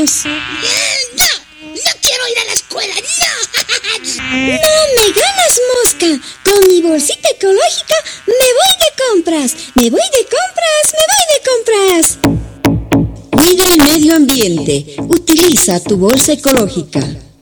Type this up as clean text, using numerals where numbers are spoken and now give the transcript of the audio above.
vamos. ¡No quiero ir a la escuela! ¡No! ¡No me ganas, mosca! Con mi bolsita ecológica me voy de compras. ¡Me voy de compras! Cuida el medio ambiente. Utiliza tu bolsa ecológica.